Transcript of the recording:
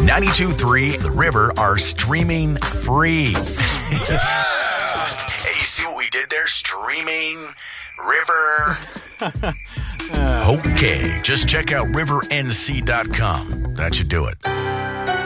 92.3 The River are streaming free. Hey, you see what we did there? Streaming River. Okay, just check out rivernc.com. That should do it.